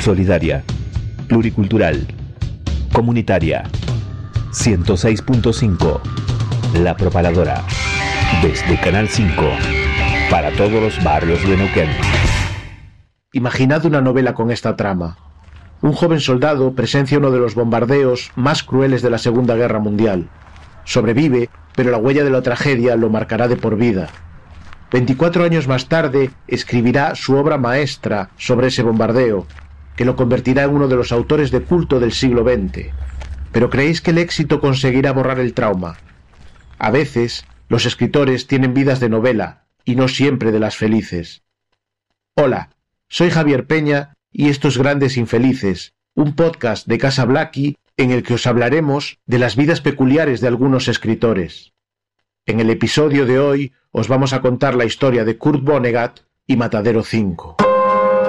solidaria, pluricultural, comunitaria. 106.5, La Propaladora. Desde Canal 5, para todos los barrios de Neuquén. Imaginad una novela con esta trama. Un joven soldado presencia uno de los bombardeos más crueles de la Segunda Guerra Mundial. Sobrevive, pero la huella de la tragedia lo marcará de por vida. 24 años más tarde escribirá su obra maestra sobre ese bombardeo, que lo convertirá en uno de los autores de culto del siglo XX. ¿Pero creéis que el éxito conseguirá borrar el trauma? A veces, los escritores tienen vidas de novela, y no siempre de las felices. Hola, soy Javier Peña, y esto es Grandes Infelices, un podcast de Casa Blackie en el que os hablaremos de las vidas peculiares de algunos escritores. En el episodio de hoy os vamos a contar la historia de Kurt Vonnegut y Matadero 5.